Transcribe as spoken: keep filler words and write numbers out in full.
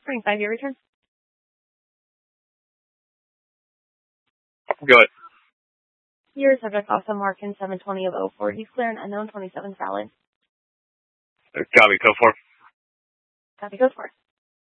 Offering five-year return. Go ahead. Your subject also marked in seven twenty of oh four. Declare an unknown twenty-seven valid. Copy, code four. Copy, code four.